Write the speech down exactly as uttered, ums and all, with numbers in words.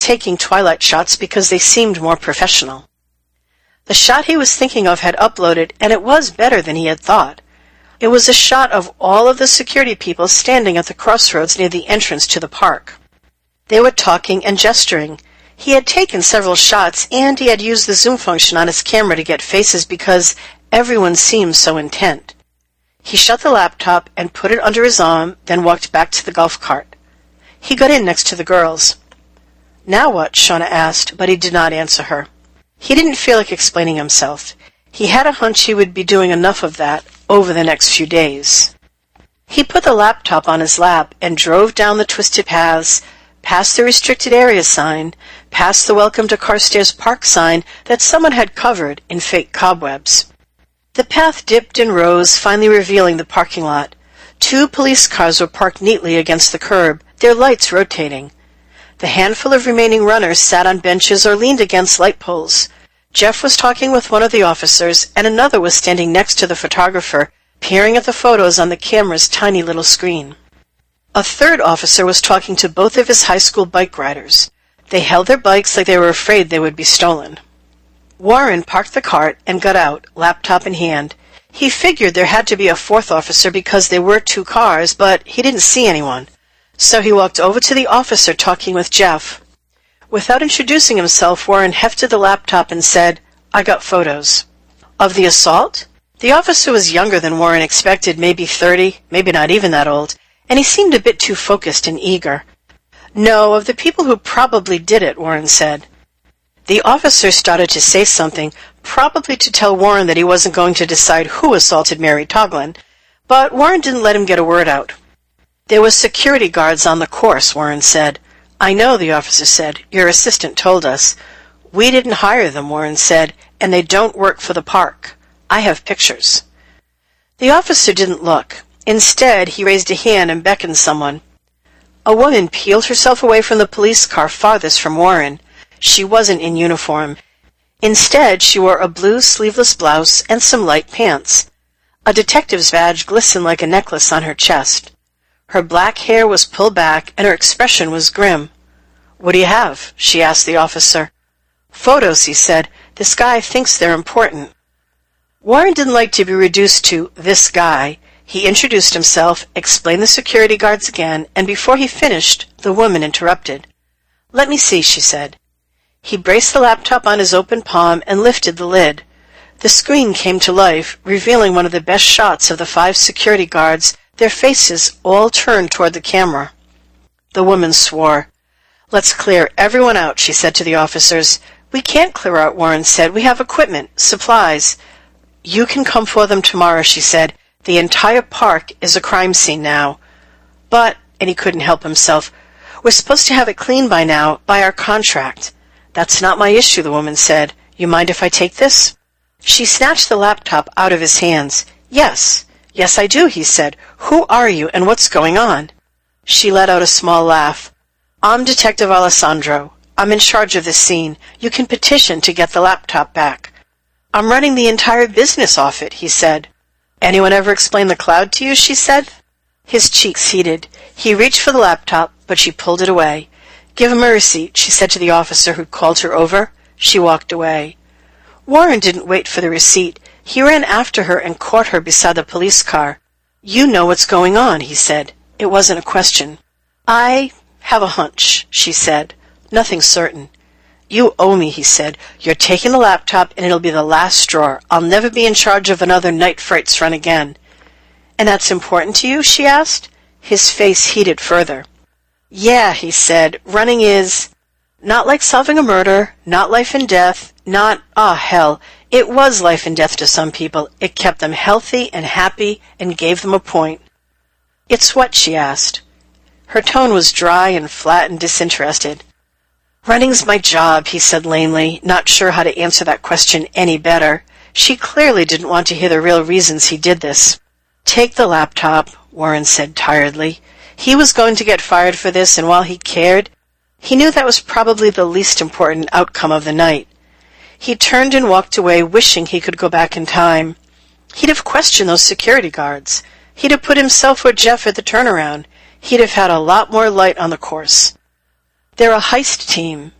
taking twilight shots because they seemed more professional. The shot he was thinking of had uploaded, and it was better than he had thought. It was a shot of all of the security people standing at the crossroads near the entrance to the park. They were talking and gesturing. He had taken several shots, and he had used the zoom function on his camera to get faces because everyone seemed so intent. He shut the laptop and put it under his arm, then walked back to the golf cart. He got in next to the girls. "Now what?" Shauna asked, but he did not answer her. He didn't feel like explaining himself. He had a hunch he would be doing enough of that over the next few days. He put the laptop on his lap and drove down the twisted paths, past the restricted area sign, past the Welcome to Carstairs Park sign that someone had covered in fake cobwebs. The path dipped and rose, finally revealing the parking lot. Two police cars were parked neatly against the curb, their lights rotating. The handful of remaining runners sat on benches or leaned against light poles. Jeff was talking with one of the officers, and another was standing next to the photographer, peering at the photos on the camera's tiny little screen. A third officer was talking to both of his high school bike riders. They held their bikes like they were afraid they would be stolen. Warren parked the cart and got out, laptop in hand. He figured there had to be a fourth officer because there were two cars, but he didn't see anyone. So he walked over to the officer talking with Jeff. Without introducing himself, Warren hefted the laptop and said, "I got photos." Of the assault? The officer was younger than Warren expected, maybe thirty, maybe not even that old, and he seemed a bit too focused and eager. "No, of the people who probably did it," Warren said. The officer started to say something, probably to tell Warren that he wasn't going to decide who assaulted Mary Toglin, but Warren didn't let him get a word out. "There were security guards on the course," Warren said. "I know," the officer said. "Your assistant told us." "We didn't hire them," Warren said, "and they don't work for the park. I have pictures." The officer didn't look. Instead, he raised a hand and beckoned someone. A woman peeled herself away from the police car farthest from Warren. She wasn't in uniform. Instead, she wore a blue sleeveless blouse and some light pants. A detective's badge glistened like a necklace on her chest. Her black hair was pulled back, and her expression was grim. "What do you have?" she asked the officer. "Photos," he said. "This guy thinks they're important." Warren didn't like to be reduced to "this guy." He introduced himself, explained the security guards again, and before he finished, the woman interrupted. "Let me see," she said. He braced the laptop on his open palm and lifted the lid. The screen came to life, revealing one of the best shots of the five security guards, their faces all turned toward the camera. The woman swore. "Let's clear everyone out," she said to the officers. "We can't clear out," Warren said. "We have equipment, supplies." "You can come for them tomorrow," she said. "The entire park is a crime scene now." "But," and he couldn't help himself, "we're supposed to have it clean by now, by our contract." "That's not my issue," the woman said. "You mind if I take this?" She snatched the laptop out of his hands. "Yes, yes I do," he said. "Who are you and what's going on?" She let out a small laugh. "I'm Detective Alessandro. I'm in charge of this scene. You can petition to get the laptop back." "I'm running the entire business off it," he said. "Anyone ever explain the cloud to you?" she said. His cheeks heated. He reached for the laptop, but she pulled it away. "Give him a receipt," she said to the officer who'd called her over. She walked away. Warren didn't wait for the receipt. He ran after her and caught her beside the police car. "You know what's going on," he said. It wasn't a question. "I have a hunch," she said. "Nothing certain." "You owe me," he said. "You're taking the laptop, and it'll be the last straw. I'll never be in charge of another night frights run again." "And that's important to you?" she asked. His face heated further. "Yeah," he said. "Running is not like solving a murder, not life and death, not, ah, hell, it was life and death to some people. It kept them healthy and happy and gave them a point." "It's what?" she asked. Her tone was dry and flat and disinterested. "Running's my job," he said lamely, not sure how to answer that question any better. She clearly didn't want to hear the real reasons he did this. "Take the laptop," Warren said tiredly. He was going to get fired for this, and while he cared, he knew that was probably the least important outcome of the night. He turned and walked away, wishing he could go back in time. He'd have questioned those security guards. He'd have put himself with Jeff at the turnaround. He'd have had a lot more light on the course. They're a heist team.